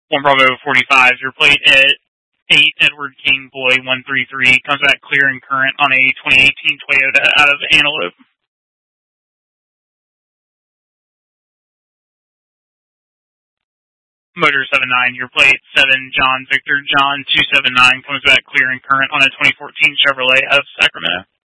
1 Bravo 45, your plate at 8 Edward King Boy 133 comes back clear and current on a 2018 Toyota out of Antelope. Motor 79, your plate 7 John Victor John 279 comes back clear and current on a 2014 Chevrolet out of Sacramento.